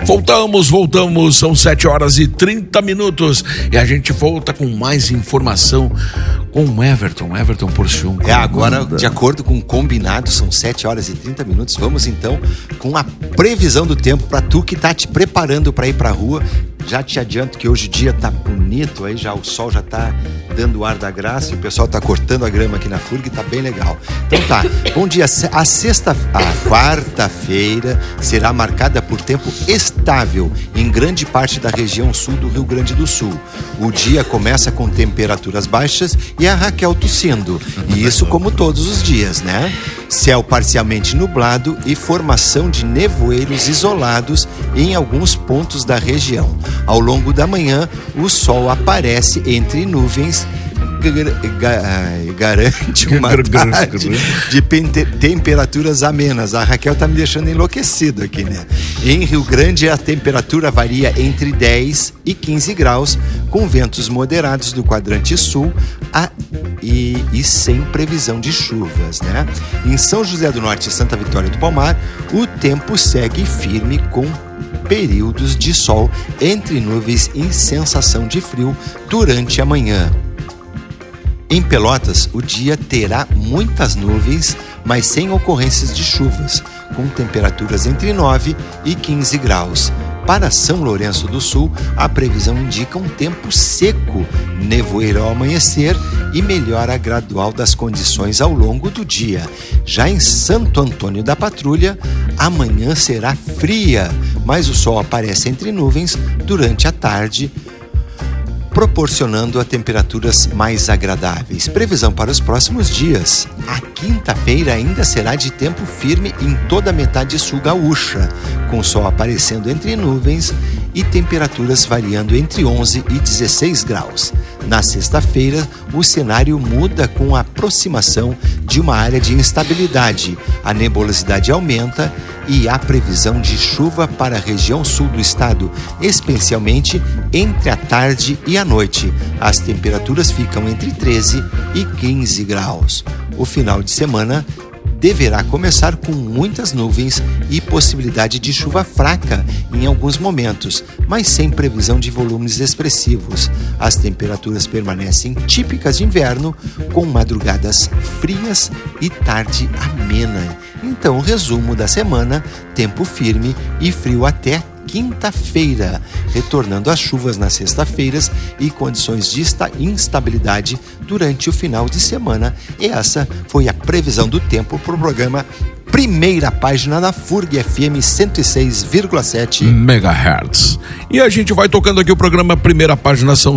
Voltamos, são 7h30 e a gente volta com mais informação com o Everton Porciúncula. Agora, de acordo com o combinado, são 7h30. Vamos então com a previsão do tempo para tu que tá te preparando para ir pra rua. Já te adianto que hoje o dia tá bonito, aí já o sol já tá dando o ar da graça e o pessoal tá cortando a grama aqui na FURG, tá bem legal. Então tá, bom dia. A quarta-feira será marcada por tempo estável em grande parte da região sul do Rio Grande do Sul. O dia começa com temperaturas baixas e a Raquel tossindo. E isso como todos os dias, né? Céu parcialmente nublado e formação de nevoeiros isolados em alguns pontos da região. Ao longo da manhã, o sol aparece entre nuvens, garante uma tarde de temperaturas amenas. A Raquel tá me deixando enlouquecido aqui, né? Em Rio Grande, a temperatura varia entre 10 e 15 graus, com ventos moderados do quadrante sul e sem previsão de chuvas, né? Em São José do Norte e Santa Vitória do Palmar, o tempo segue firme com períodos de sol entre nuvens e sensação de frio durante a manhã. Em Pelotas, o dia terá muitas nuvens, mas sem ocorrências de chuvas, com temperaturas entre 9 e 15 graus. Para São Lourenço do Sul, a previsão indica um tempo seco, nevoeiro ao amanhecer e melhora gradual das condições ao longo do dia. Já em Santo Antônio da Patrulha, amanhã será fria, mas o sol aparece entre nuvens durante a tarde, proporcionando a temperaturas mais agradáveis. Previsão para os próximos dias. A quinta-feira ainda será de tempo firme em toda a metade sul gaúcha, com o sol aparecendo entre nuvens e temperaturas variando entre 11 e 16 graus. Na sexta-feira, o cenário muda com a aproximação de uma área de instabilidade. A nebulosidade aumenta e há previsão de chuva para a região sul do estado, especialmente entre a tarde e a noite. As temperaturas ficam entre 13 e 15 graus. O final de semana deverá começar com muitas nuvens e possibilidade de chuva fraca em alguns momentos, mas sem previsão de volumes expressivos. As temperaturas permanecem típicas de inverno, com madrugadas frias e tarde amena. Então, resumo da semana: tempo firme e frio até quinta-feira, retornando às chuvas nas sexta-feiras e condições de instabilidade durante o final de semana. E essa foi a previsão do tempo para o programa Primeira Página na FURG FM 106,7 MHz. E a gente vai tocando aqui o programa Primeira Página, são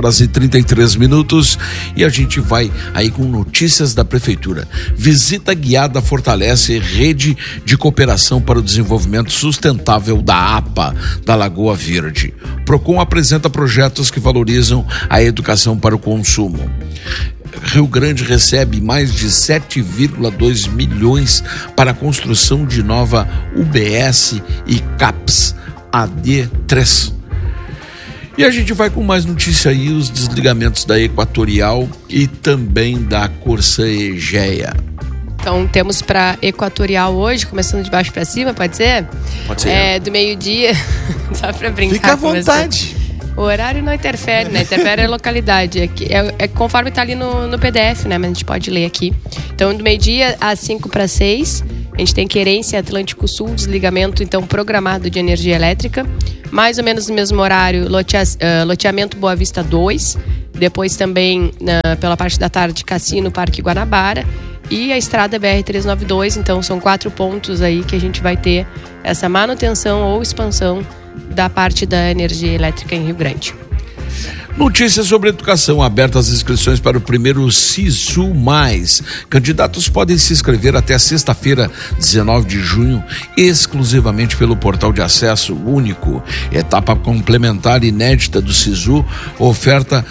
7h33 e a gente vai aí com notícias da Prefeitura. Visita guiada fortalece rede de cooperação para o desenvolvimento sustentável da APA, da Lagoa Verde. Procon apresenta projetos que valorizam a educação para o consumo. Rio Grande recebe mais de 7,2 milhões para a construção de nova UBS e CAPS AD3. E a gente vai com mais notícia aí, os desligamentos da Equatorial e também da Corsã Egea. Então temos para Equatorial hoje, começando de baixo para cima, pode ser? Pode ser. Do meio-dia, só para brincar. Fica à vontade. O horário não interfere, né? Interfere a localidade. É conforme está ali no PDF, né? Mas a gente pode ler aqui. Então, do meio-dia às 5:06, a gente tem Querência Atlântico Sul, desligamento então programado de energia elétrica. Mais ou menos no mesmo horário, loteamento Boa Vista 2. Depois também, pela parte da tarde, Cassino, Parque Guanabara. E a estrada BR-392. Então, são 4 pontos aí que a gente vai ter essa manutenção ou expansão da parte da energia elétrica em Rio Grande. Notícias sobre educação. Abertas as inscrições para o primeiro SISU+. Candidatos podem se inscrever até sexta-feira, 19 de junho, exclusivamente pelo portal de acesso único. Etapa complementar inédita do SISU oferta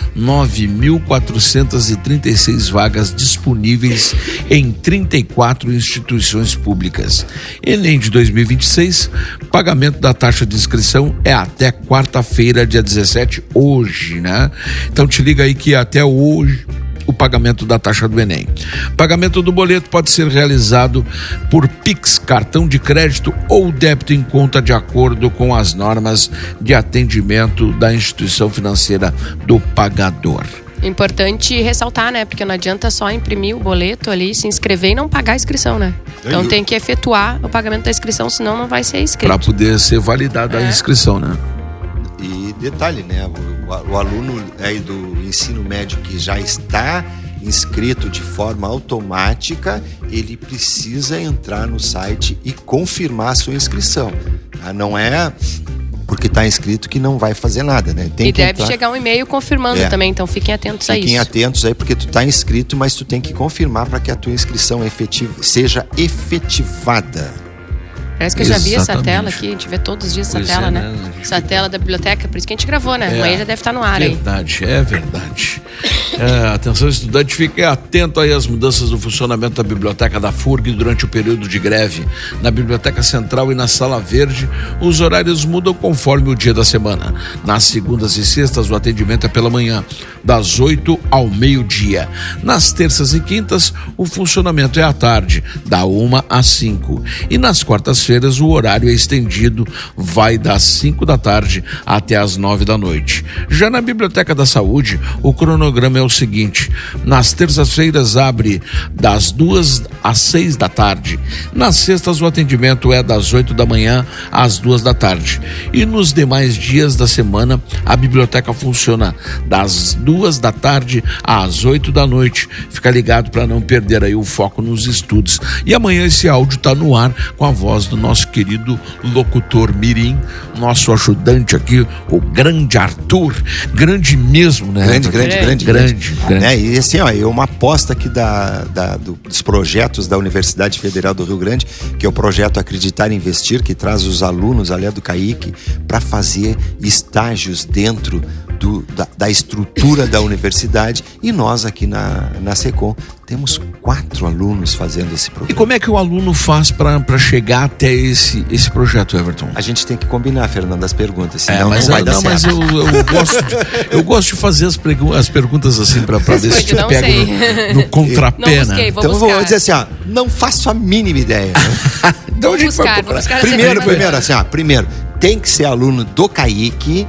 9.436 vagas disponíveis em 34 instituições públicas. Enem de 2026, pagamento da taxa de inscrição é até quarta-feira, dia 17, hoje, né? Então te liga aí que até hoje o pagamento da taxa do Enem. Pagamento do boleto pode ser realizado por Pix, cartão de crédito ou débito em conta de acordo com as normas de atendimento da instituição financeira do pagador. Importante ressaltar, né? Porque não adianta só imprimir o boleto ali, se inscrever e não pagar a inscrição, né? Então tem que efetuar o pagamento da inscrição, senão não vai ser inscrito. Para poder ser validada a inscrição, né? E detalhe, né? O aluno aí do ensino médio que já está inscrito de forma automática, ele precisa entrar no site e confirmar a sua inscrição. Não é porque está inscrito que não vai fazer nada, né? E deve chegar um e-mail confirmando também, então fiquem atentos a isso. Fiquem atentos aí, porque tu está inscrito, mas tu tem que confirmar para que a tua inscrição seja efetivada. Parece que eu já vi essa tela aqui, a gente vê todos os dias essa tela, né? Essa tela da biblioteca, por isso que a gente gravou, né? Amanhã já deve estar no ar aí. É verdade. Atenção, estudante, fique atento aí às mudanças do funcionamento da biblioteca da FURG durante o período de greve. Na Biblioteca Central e na Sala Verde, os horários mudam conforme o dia da semana. Nas segundas e sextas, o atendimento é pela manhã, das 8 ao meio-dia. Nas terças e quintas, o funcionamento é à tarde, da 1 às 5. E nas quartas-feiras, o horário é estendido, vai das 5 da tarde até as 9 da noite. Já na Biblioteca da Saúde, o cronograma é o seguinte: nas terças-feiras abre das 2 às 6 da tarde, nas sextas o atendimento é das 8 da manhã às 2 da tarde, e nos demais dias da semana a biblioteca funciona das 2 da tarde às 8 da noite. Fica ligado para não perder aí o foco nos estudos. E amanhã esse áudio está no ar com a voz do nosso querido locutor Mirim, nosso ajudante aqui, o grande Arthur, grande mesmo, né? Grande. E assim, ó, é uma aposta aqui dos projetos da Universidade Federal do Rio Grande, que é o projeto Acreditar e Investir, que traz os alunos ali do CAIC para fazer estágios dentro da estrutura da universidade, e nós aqui na SECOM temos 4 alunos fazendo esse programa. E como é que o aluno faz para chegar até esse projeto, Everton? A gente tem que combinar, Fernando, as perguntas, senão não vai dar certo. Mas eu gosto de fazer as perguntas assim para ver se tu pega no contrapé, né? Então eu vou dizer assim, não faço a mínima ideia. Né? Então vamos buscar Primeiro, tem que ser aluno do CAIC,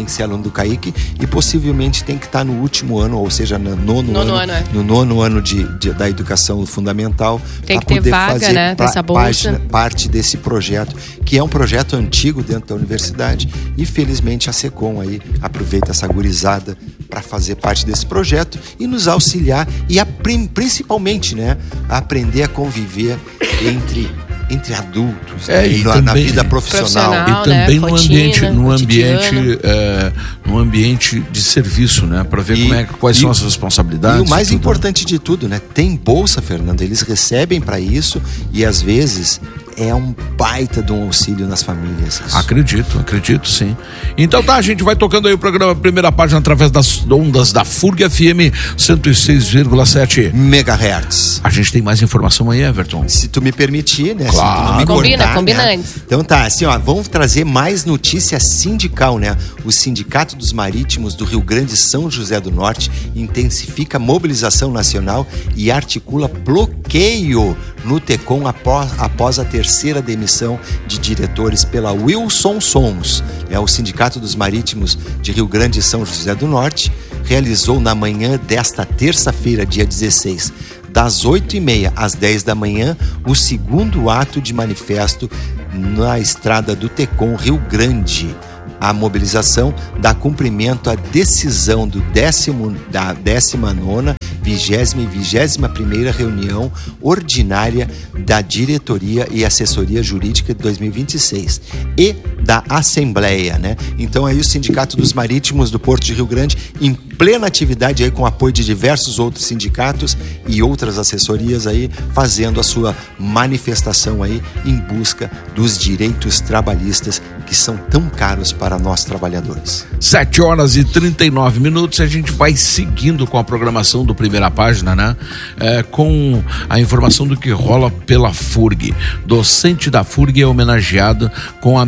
e possivelmente tem que estar no último ano, ou seja, no nono ano da educação fundamental, tem que ter poder vaga, fazer né, dessa bolsa. Parte desse projeto, que é um projeto antigo dentro da universidade, e felizmente a SECOM aí aproveita essa gurizada para fazer parte desse projeto e nos auxiliar e principalmente, né, aprender a conviver entre adultos, na vida profissional. E também no ambiente de serviço, né? Para ver quais são as responsabilidades. E o mais importante de tudo, né? Tem bolsa, Fernando, eles recebem para isso, e às vezes é um baita de um auxílio nas famílias. Isso. Acredito sim. Então a gente vai tocando aí o programa Primeira Página através das ondas da FURG FM 106,7 MHz. A gente tem mais informação aí, Everton? Se tu me permitir, né? Claro. Se tu não me Combina né? antes. Então assim, vamos trazer mais notícia sindical, né? O Sindicato dos Marítimos do Rio Grande São José do Norte intensifica a mobilização nacional e articula bloqueio no TECOM após a terceira demissão de diretores pela Wilson Sons. O Sindicato dos Marítimos de Rio Grande e São José do Norte realizou na manhã desta terça-feira, dia 16, das 8h30 às 10 da manhã, o segundo ato de manifesto na estrada do TECOM Rio Grande. A mobilização dá cumprimento à decisão da 19ª, 20ª e 21ª reunião ordinária da Diretoria e Assessoria Jurídica de 2026 e da Assembleia, né? Então aí o Sindicato dos Marítimos do Porto de Rio Grande, em plena atividade aí, com apoio de diversos outros sindicatos e outras assessorias aí, fazendo a sua manifestação aí em busca dos direitos trabalhistas que são tão caros para nós trabalhadores. 7h39, a gente vai seguindo com a programação do Primeira Página, né? Com a informação do que rola pela FURG. Docente da FURG é homenageado com a medalha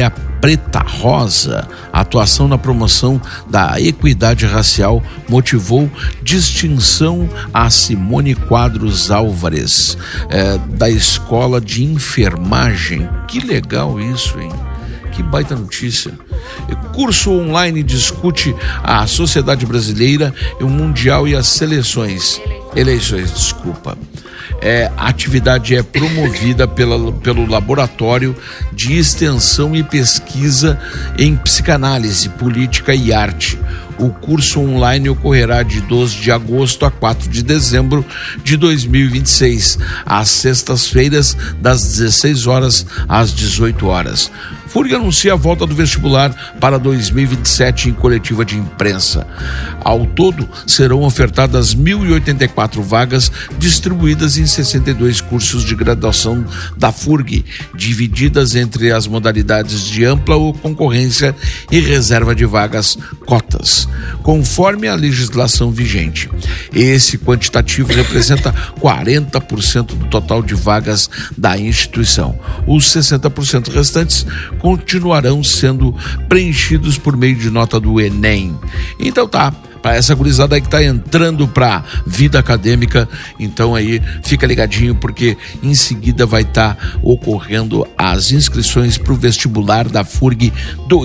Família Preta Rosa. A atuação na promoção da equidade racial motivou distinção a Simone Quadros Álvares, da Escola de Enfermagem. Que legal isso, hein? Que baita notícia. Curso online discute a sociedade brasileira, o mundial e as eleições, desculpa. A atividade é promovida pelo Laboratório de Extensão e Pesquisa em Psicanálise, Política e Arte. O curso online ocorrerá de 12 de agosto a 4 de dezembro de 2026, às sextas-feiras, das 16 horas às 18 horas. FURG anuncia a volta do vestibular para 2027 em coletiva de imprensa. Ao todo, serão ofertadas 1.084 vagas distribuídas em 62 cursos de graduação da FURG, divididas entre as modalidades de ampla ou concorrência e reserva de vagas cotas, conforme a legislação vigente. Esse quantitativo representa 40% do total de vagas da instituição. Os 60% restantes continuarão sendo preenchidos por meio de nota do Enem. Então tá, para essa gurizada aí que tá entrando pra vida acadêmica, então aí fica ligadinho, porque em seguida vai estar ocorrendo as inscrições pro vestibular da FURG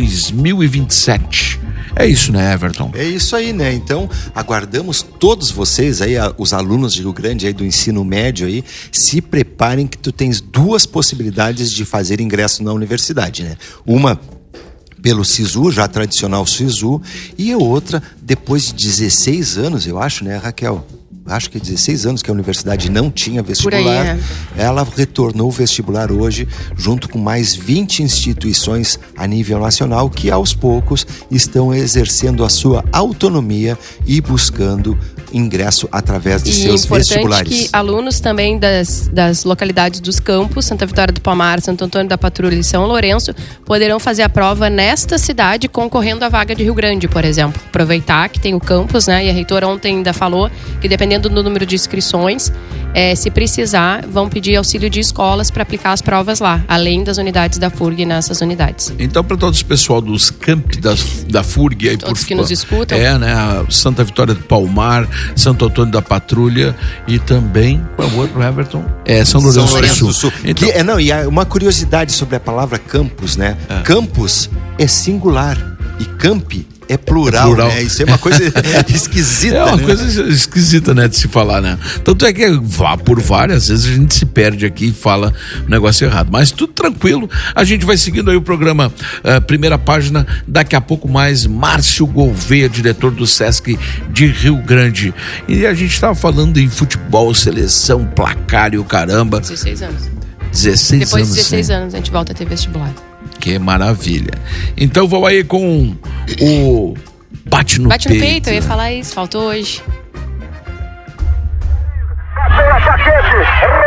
2027. É isso, né, Everton? É isso aí, né? Então, aguardamos todos vocês aí, os alunos de Rio Grande aí do ensino médio aí, se preparem que tu tens duas possibilidades de fazer ingresso na universidade, né? Uma pelo SISU, já tradicional SISU, e a outra depois de 16 anos, eu acho, né, Raquel? Acho que 16 anos que a universidade não tinha vestibular. Por aí, Ela retornou o vestibular hoje, junto com mais 20 instituições a nível nacional, que aos poucos estão exercendo a sua autonomia e buscando ingresso através de seus vestibulares. E importante que alunos também das localidades dos campos, Santa Vitória do Palmar, Santo Antônio da Patrulha e São Lourenço, poderão fazer a prova nesta cidade, concorrendo à vaga de Rio Grande, por exemplo. Aproveitar que tem o campus, né? E a reitora ontem ainda falou que, dependendo do número de inscrições, se precisar, vão pedir auxílio de escolas para aplicar as provas lá, além das unidades da FURG nessas unidades. Então, para todos o pessoal dos campi da FURG aí, todos que nos escutam, né? Santa Vitória do Palmar, Santo Antônio da Patrulha e também, qual é o outro, Everton? São Lourenço do Sul. Então, e uma curiosidade sobre a palavra campus, né? Campus é singular e campi é plural, né? Isso é uma coisa esquisita, É uma coisa esquisita, né, de se falar, né? Tanto é que por várias vezes a gente se perde aqui e fala um negócio errado. Mas tudo tranquilo, a gente vai seguindo aí o programa Primeira Página. Daqui a pouco mais, Márcio Gouveia, diretor do Sesc de Rio Grande. E a gente estava falando em futebol, seleção, placar e o caramba. 16 anos. 16 Depois anos. de 16 anos a gente volta a ter vestibular. Que maravilha. Então vamos aí com o Bate no Peito. Eu ia falar isso, faltou hoje. Passou a Paquete,